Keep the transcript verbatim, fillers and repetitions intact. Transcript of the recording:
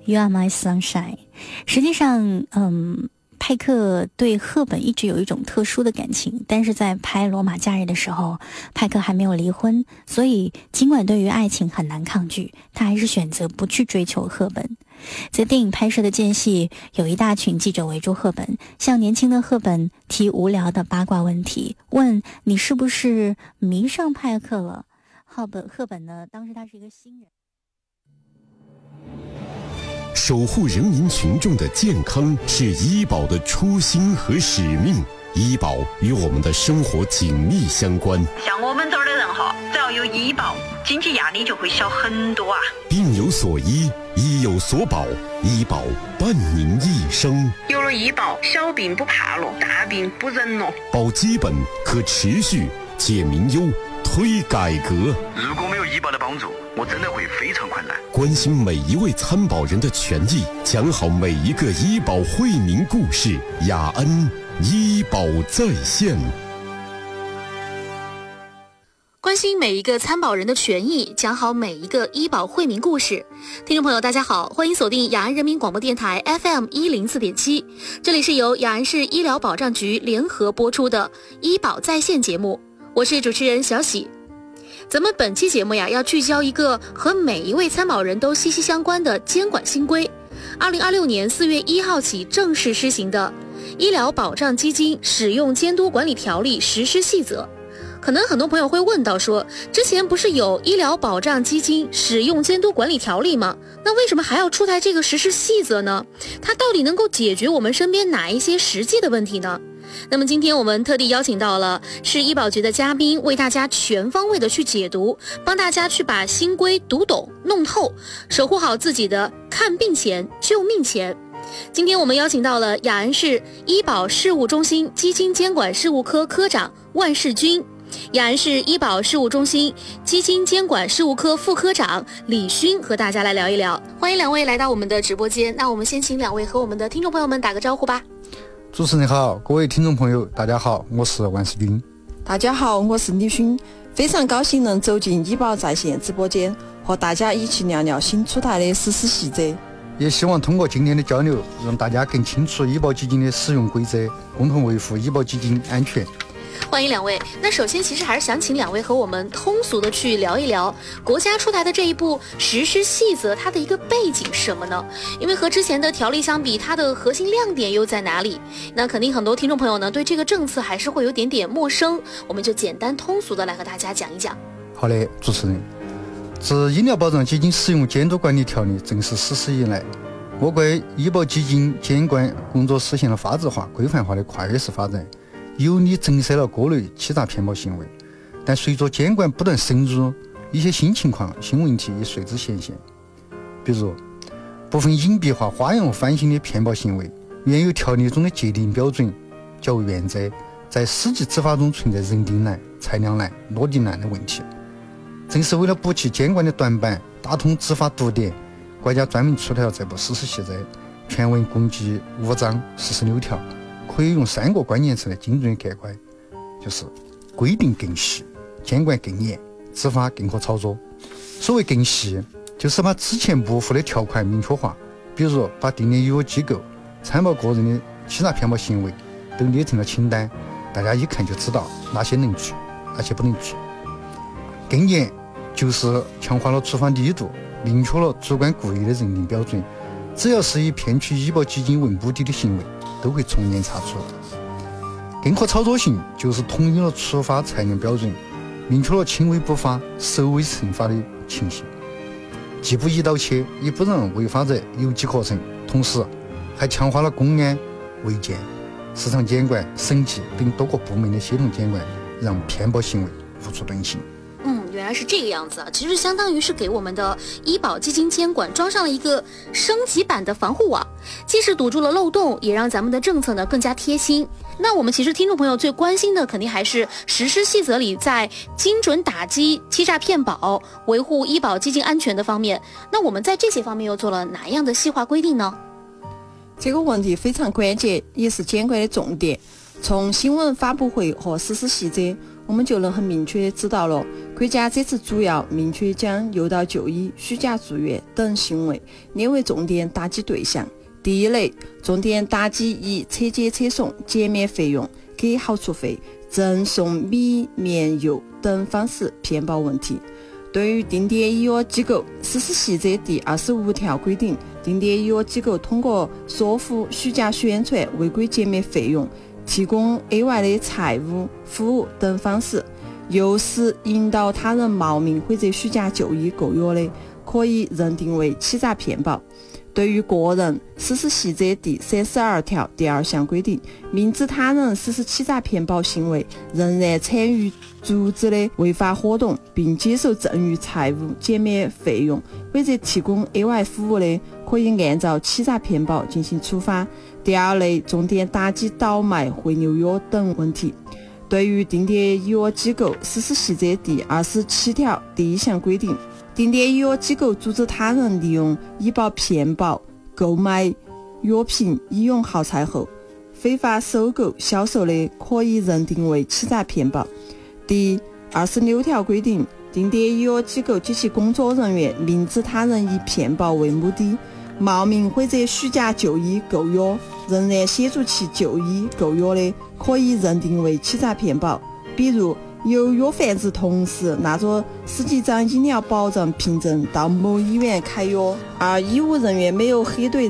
You Are My Sunshine。 实际上嗯派克对赫本一直有一种特殊的感情，但是在拍《罗马假日》的时候，派克还没有离婚，所以尽管对于爱情很难抗拒，他还是选择不去追求赫本。在电影拍摄的间隙，有一大群记者围住赫本，向年轻的赫本提无聊的八卦问题，问你是不是迷上派克了。赫本赫本呢，当时他是一个新人。 守护人民群众的健康是医保的初心和使命，医保与我们的生活紧密相关。 像我们这儿的人哈，只要有医保，经济压力就会小很多啊。 病有所医，医有所保，医保伴您一生。 有了医保，小病不怕了，大病不忍了。 保基本，可持续，解民忧，推改革。 如果没有医保的帮助，我真的会非常困难。 关心每一位参保人的权益，讲好每一个医保惠民故事。雅恩医保在线。 关心每一个参保人的权益，讲好每一个医保惠民故事。听众朋友大家好，欢迎锁定雅安人民广播电台 F M 一零四点七，这里是由雅安市医疗保障局联合播出的医保在线节目，我是主持人小喜。咱们本期节目呀，要聚焦一个和每一位参保人都息息相关的监管新规。二零二六年四月一号起正式施行的《医疗保障基金使用监督管理条例实施细则》。可能很多朋友会问到说，之前不是有医疗保障基金使用监督管理条例吗？那为什么还要出台这个实施细则呢？它到底能够解决我们身边哪一些实际的问题呢？那么今天我们特地邀请到了市医保局的嘉宾，为大家全方位的去解读，帮大家去把新规读懂弄透，守护好自己的看病钱救命钱。今天我们邀请到了雅安市医保事务中心基金监管事务科科长万世军，雅安市医保事务中心基金监管事务科副科长李勋，和大家来聊一聊。欢迎两位来到我们的直播间，那我们先请两位和我们的听众朋友们打个招呼吧。 主持人好，各位听众朋友大家好，我是万世军。 大家好，我是李勋，非常高兴能走进医保在线直播间，和大家一起聊聊新出台的实施细则， 也希望通过今天的交流，让大家更清楚医保基金的使用规则，共同维护医保基金安全。 欢迎两位。那首先其实还是想请两位和我们通俗的去聊一聊国家出台的这一部实施细则它的一个背景是什么呢？因为和之前的条例相比，它的核心亮点又在哪里？那肯定很多听众朋友呢对这个政策还是会有点点陌生，我们就简单通俗的来和大家讲一讲。 好的，主持人，自医疗保障基金使用监督管理条例正式实施以来，我国医保基金监管工作实现了法治化、规范化的跨越式发展，有力震慑了各类欺诈骗保行为。但随着监管不断深入，一些新情况、新问题也随之显现。比如部分隐蔽化、花样翻新的骗保行为，原有条例中的界定标准较为原则，在实际执法中存在人定难、裁量难、落地难的问题。正是为了补齐监管的短板，打通执法堵点，国家专门出台了这部实施细则，全文共计五章四十六条，可以用三个关键词来精准概括，就是规定更细、监管更严、执法更可操作。所谓更细，就是把之前模糊的条款明确化，比如把订立有机构、参保个人的欺诈骗保行为都列成了清单，大家一看就知道哪些能做，哪些不能做。更严就是强化了处罚力度，明确了主观故意的认定标准，只要是以骗取医保基金为目的的行为，都会从严查处。更可操作性就是统一了处罚裁量标准，明确了轻微不法、首违惩罚的情形，既不一刀切，也不让违法者有机可乘，同时还强化了公安、卫健、市场监管、审计等多个部门的协同监管，让骗保行为无处遁形。 嗯，原来是这个样子啊！其实相当于是给我们的医保基金监管装上了一个升级版的防护网，既是堵住了漏洞，也让咱们的政策呢更加贴心。那我们其实听众朋友最关心的肯定还是实施细则里在精准打击欺诈骗保、维护医保基金安全的方面，那我们在这些方面又做了哪样的细化规定呢？ 这个问题非常关键，也是监管的重点。从新闻发布会和实施细则，我们就能很明确地知道了国家这次主要明确将诱导就医、虚假住院等行为列为重点打击对象。第一类，重点打击以车接车送、减免费用、给好处费、赠送米面油等方式骗保问题。对于定点医药机构，实施细则第二十五条规定，定点医药机构通过说服、虚假宣传、违规减免费用、提供额外的财务服务等方式，诱使、引导他人冒名或者虚假就医购药的，可以认定为欺诈骗保。对于个人，实施细则第三十二条第二项规定，明知他人实施欺诈骗保行为，仍然参与组织的违法活动，并接受赠与财物、减免费用或者提供额外服务的，可以按照欺诈骗保进行处罚。第二类，重点打击倒卖、回流药等问题。对于定点医药机构，实施细则第二十七条第一项规定，定点医药机构组织他人利用医保骗保购买药品、医用耗材后，非法收购、销售的，可以认定为欺诈骗保。第二十六条规定，定点医药机构及其工作人员明知他人以骗保为目的，冒名或者虚假就医购药，仍然协助其就医购药的，可以认定为欺诈骗保。比如，有药贩子同时拿着十几张医疗保障凭证到某医院开药，而医务人员没有核对